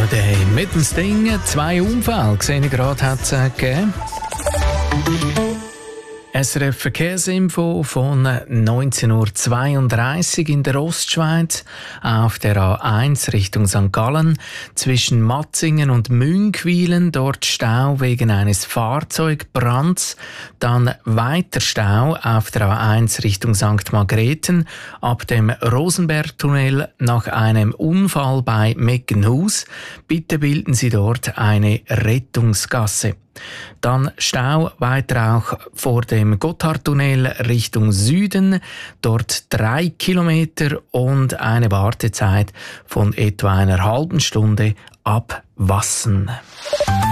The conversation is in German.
Day mit dem Sting. 2 Unfälle, sehe ich gerade, hat es gegeben. SRF Verkehrsinfo von 19:32 Uhr in der Ostschweiz auf der A1 Richtung St. Gallen zwischen Matzingen und Münckweilen, dort Stau wegen eines Fahrzeugbrands, dann weiter Stau auf der A1 Richtung St. Margrethen ab dem Rosenbergtunnel nach einem Unfall bei Meckenhus. Bitte bilden Sie dort eine Rettungsgasse. Dann Stau weiter auch vor dem Gotthardtunnel Richtung Süden, dort 3 Kilometer und eine Wartezeit von etwa einer halben Stunde ab Wassen.